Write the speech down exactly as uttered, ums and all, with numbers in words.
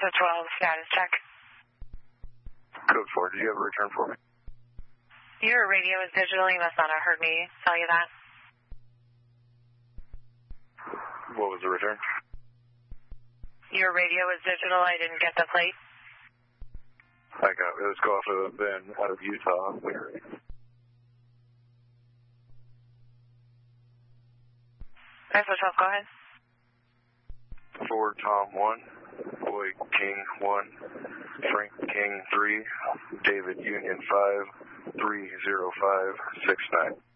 ISO twelve, status check. Code four, did you have a return for me? Your radio is digital, you must not have heard me tell you that. What was the return? Your radio is digital, I didn't get the plate. I got it. It was go off of Ben out of Utah. ISO twelve, go ahead. Ford Tom one, Boy King one, Frank King three, David Union five, three zero five six nine.